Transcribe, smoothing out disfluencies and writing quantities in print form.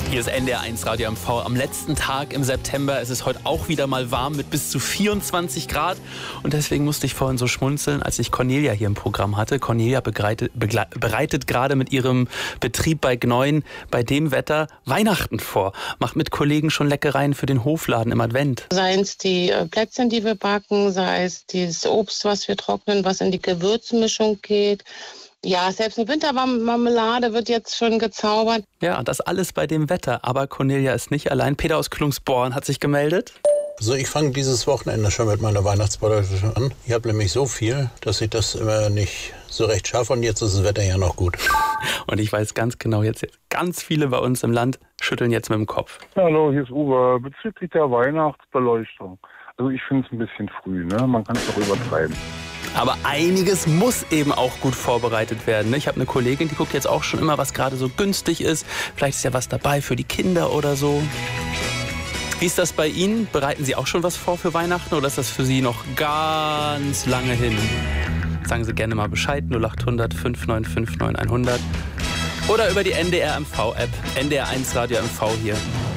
Hier ist NDR1 Radio MV. Am letzten Tag im September. Es ist heute auch wieder mal warm mit bis zu 24 Grad. Und deswegen musste ich vorhin so schmunzeln, als ich Cornelia hier im Programm hatte. Cornelia bereitet gerade mit ihrem Betrieb bei Gneuen bei dem Wetter Weihnachten vor. Macht mit Kollegen schon Leckereien für den Hofladen im Advent. Sei es die Plätzchen, die wir backen, sei es das Obst, was wir trocknen, was in die Gewürzmischung geht. Ja, selbst eine Wintermarmelade wird jetzt schon gezaubert. Ja, das alles bei dem Wetter. Aber Cornelia ist nicht allein. Peter aus Klungsborn hat sich gemeldet. Also ich fange dieses Wochenende schon mit meiner Weihnachtsbeleuchtung an. Ich habe nämlich so viel, dass ich das immer nicht so recht schaffe. Und jetzt ist das Wetter ja noch gut. Und ich weiß ganz genau, jetzt ganz viele bei uns im Land schütteln jetzt mit dem Kopf. Hallo, hier ist Uwe. Bezüglich der Weihnachtsbeleuchtung. Also ich finde es ein bisschen früh, ne? Man kann es doch übertreiben. Aber einiges muss eben auch gut vorbereitet werden. Ich habe eine Kollegin, die guckt jetzt auch schon immer, was gerade so günstig ist. Vielleicht ist ja was dabei für die Kinder oder so. Wie ist das bei Ihnen? Bereiten Sie auch schon was vor für Weihnachten oder ist das für Sie noch ganz lange hin? Sagen Sie gerne mal Bescheid, 0800 5959 100. Oder über die NDR MV-App, NDR1 Radio MV hier.